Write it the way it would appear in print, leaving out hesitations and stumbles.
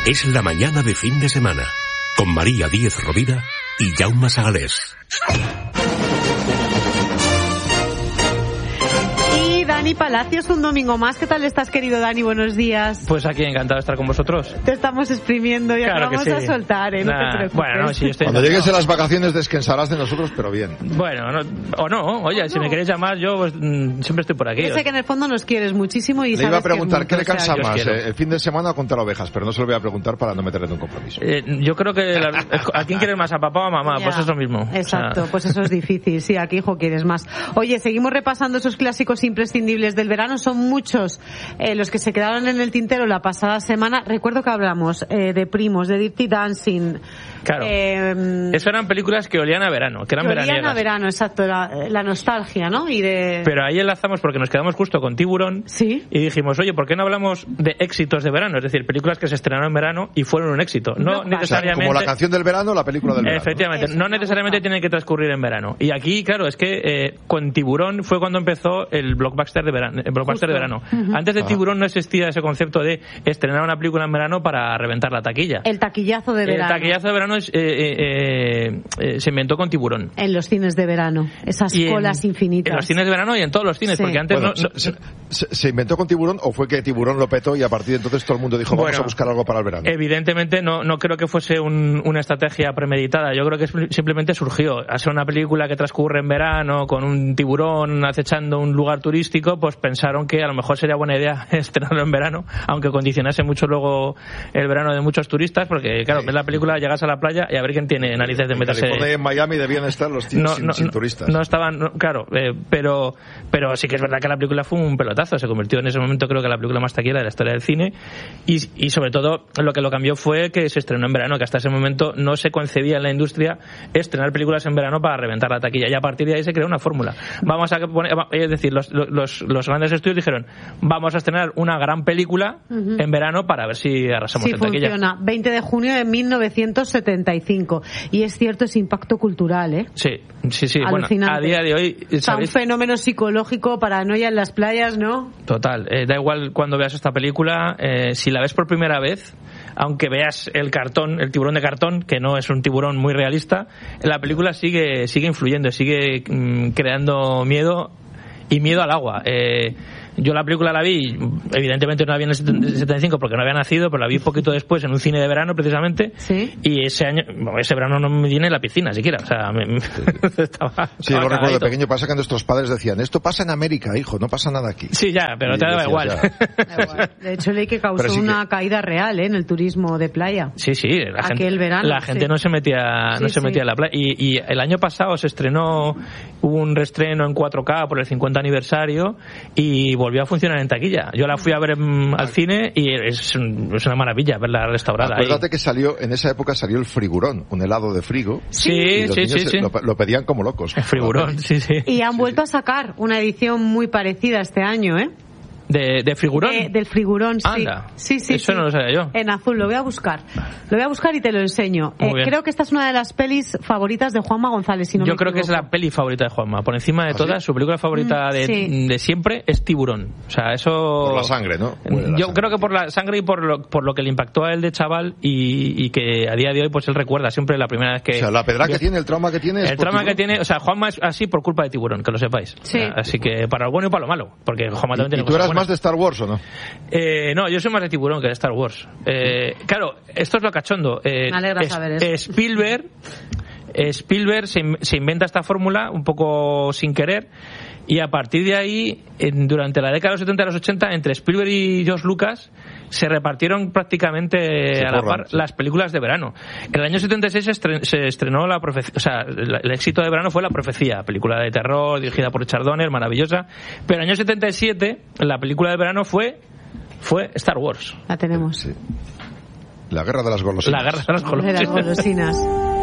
Es la mañana de fin de semana, con María Díez Rovira y Jaume Sagalés. Dani Palacios, un domingo más. ¿Qué tal estás, querido Dani? Buenos días. Pues aquí encantado de estar con vosotros. Te estamos exprimiendo, ya claro te vamos a soltar, ¿eh? No te preocupes. Bueno, no, sí, estoy Cuando llegues a las vacaciones descansarás de nosotros, pero bien. Bueno, oye, si me queréis llamar, yo pues, siempre estoy por aquí. Yo sé que en el fondo nos quieres muchísimo y le iba a preguntar, ¿qué le cansa más? ¿El fin de semana o contar ovejas? Pero no se lo voy a preguntar para no meterle en un compromiso. Yo creo que ¿a quién quieres más? ¿A papá o a mamá? Ya. Pues eso mismo. Exacto, pues eso es difícil. Sí, ¿a qué hijo quieres más? Oye, seguimos repasando esos clásicos imprescindibles del verano. Son muchos los que se quedaron en el tintero la pasada semana. Recuerdo que hablamos de Primos, de Dirty Dancing. Claro. Eso eran películas que olían a verano, que eran veraniegas. Olían a verano, exacto, la nostalgia, ¿no? Pero ahí enlazamos porque nos quedamos justo con Tiburón. Sí. Y dijimos, oye, ¿por qué no hablamos de éxitos de verano? Es decir, películas que se estrenaron en verano y fueron un éxito. No necesariamente. Como la canción del verano, la película del verano. Efectivamente, no necesariamente tienen que transcurrir en verano. Y aquí, claro, es que con Tiburón fue cuando empezó el blockbuster de verano. Uh-huh. Antes de Tiburón no existía ese concepto de estrenar una película en verano para reventar la taquilla. El taquillazo de verano. El taquillazo de verano se inventó con Tiburón. En los cines de verano, esas colas infinitas. En los cines de verano y en todos los cines, porque antes ¿Se inventó con Tiburón o fue que Tiburón lo petó y a partir de entonces todo el mundo dijo vamos a buscar algo para el verano? Evidentemente no creo que fuese una estrategia premeditada. Yo creo que simplemente surgió. A ser una película que transcurre en verano con un tiburón acechando un lugar turístico, pues pensaron que a lo mejor sería buena idea estrenarlo en verano, aunque condicionase mucho luego el verano de muchos turistas, porque claro, ves la película, llegas a la playa y a ver quién tiene narices de meterse. En Miami debían estar los tíos sin turistas. No estaban, claro, pero sí que es verdad que la película fue un pelotazo. Se convirtió en ese momento, creo que la película más taquillera de la historia del cine y sobre todo lo que lo cambió fue que se estrenó en verano, que hasta ese momento no se concebía en la industria estrenar películas en verano para reventar la taquilla, y a partir de ahí se creó una fórmula. Vamos a poner, es decir, los grandes estudios dijeron, vamos a estrenar una gran película en verano para ver si arrasamos en taquilla. Sí, funciona. 20 de junio de 1975. Y es cierto ese impacto cultural, ¿eh? Sí. Bueno, a día de hoy... Un fenómeno psicológico, paranoia en las playas, ¿no? Total. Da igual cuando veas esta película, si la ves por primera vez, aunque veas el tiburón de cartón, que no es un tiburón muy realista, la película sigue influyendo, sigue creando miedo y miedo al agua. Yo la película la vi, evidentemente no la vi en el 75 porque no había nacido, pero la vi un poquito después en un cine de verano precisamente. ¿Sí? Y ese verano no me di en la piscina siquiera, o sea, estaba lo recuerdo de pequeño. Pasa que nuestros padres decían, esto pasa en América, hijo, no pasa nada aquí. Sí, ya, pero te daba igual. De hecho, leí que causó una caída real en el turismo de playa. Sí, la gente no se metía en la playa. Y el año pasado hubo un reestreno en 4K por el 50 aniversario y volvió a funcionar en taquilla. Yo la fui a ver al cine y es una maravilla verla restaurada. Acuérdate que en esa época salió el frigurón, un helado de frigo. Sí. Lo pedían como locos. El frigurón, sí. Y han vuelto a sacar una edición muy parecida este año, ¿eh? ¿De Frigurón? Del Frigurón, sí. Anda. Sí. Eso no lo sabía yo. En azul, lo voy a buscar y te lo enseño. Creo que esta es una de las pelis favoritas de Juanma González, si no yo me creo equivoco. que es la peli favorita de Juanma. Por encima de todas, su película favorita de siempre es Tiburón. O sea, eso... Por la sangre, ¿no? Creo que por la sangre y por lo que le impactó a él de chaval y que a día de hoy pues él recuerda siempre la primera vez que... O sea, la pedra que tiene, el trauma que tiene... El trauma que tiene... O sea, Juanma es así por culpa de Tiburón, que lo sepáis. Sí. Así que para lo bueno y para lo malo. Porque Juanma también tiene ¿Y tú eras más de Star Wars o no? No, yo soy más de Tiburón que de Star Wars. Claro, esto es lo cachondo. Me alegra saber eso. Spielberg se inventa esta fórmula un poco sin querer, y a partir de ahí, durante la década de los 70 y los 80, entre Spielberg y George Lucas se repartieron prácticamente a la par las películas de verano. En el año 76 se estrenó La Profecía, o sea, el éxito de verano fue La Profecía, película de terror dirigida por Richard Donner, maravillosa. Pero en el año 77 la película de verano fue Star Wars. La tenemos. Sí. La guerra de las golosinas. La guerra de las golosinas.